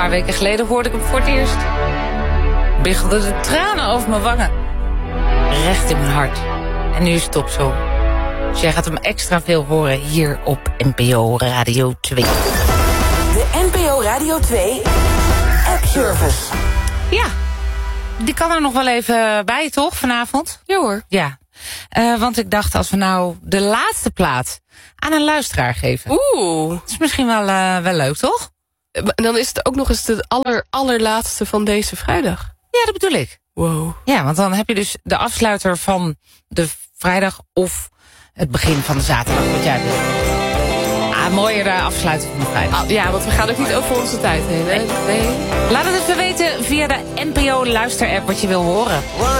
paar weken geleden hoorde ik hem voor het eerst. Biggelden de tranen over mijn wangen. Recht in mijn hart. En nu is het op zo. Dus jij gaat hem extra veel horen hier op NPO Radio 2. De NPO Radio 2 app-service. Ja, die kan er nog wel even bij, toch, vanavond? Ja hoor. Ja, want ik dacht, als we nou de laatste plaat aan een luisteraar geven. Oeh. Dat is misschien wel leuk, toch? En dan is het ook nog eens de allerlaatste van deze vrijdag. Ja, dat bedoel ik. Wow. Ja, want dan heb je dus de afsluiter van de vrijdag of het begin van de zaterdag, wat jij wil. Mooier afsluiten van de vrijdag. Ja, want we gaan ook niet over onze tijd heen, hè? Nee. Laat het even weten via de NPO Luister-app wat je wil horen.